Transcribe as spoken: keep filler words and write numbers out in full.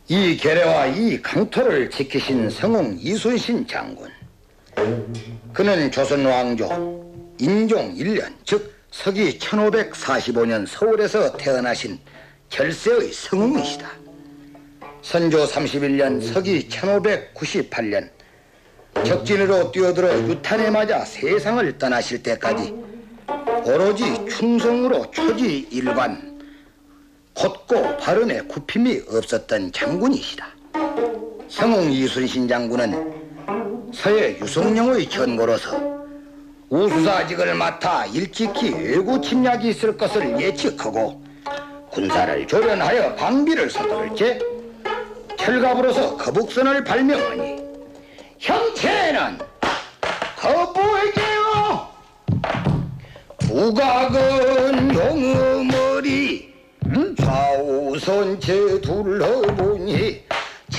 이 계례와 이 강토를 지키신 성웅 이순신 장군. 그는 조선 왕조 인종 일 년, 즉 서기 천오백사십오 년 서울에서 태어나신 결세의 성웅이시다. 선조 삼십일 년 서기 천오백구십팔 년 적진으로 뛰어들어 유탄에 맞아 세상을 떠나실 때까지 오로지 충성으로 초지 일관, 곧고 발언에 굽힘이 없었던 장군이시다. 성웅 이순신 장군은 서해 유성룡의 견고로서 우수사직을 맡아 일찍이 외구 침략이 있을 것을 예측하고 군사를 조련하여 방비를 서두를 때 철갑으로서 거북선을 발명하니 형체는 거부에게요 부각은 용의 머리 좌우 선체 둘러보니